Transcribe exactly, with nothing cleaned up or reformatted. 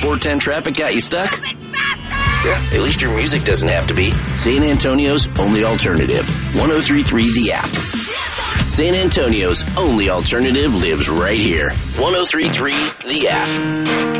four ten traffic got you stuck? Yeah, at least your music doesn't have to be. San Antonio's only alternative. ten thirty-three The App. San Antonio's only alternative lives right here. ten thirty-three The App.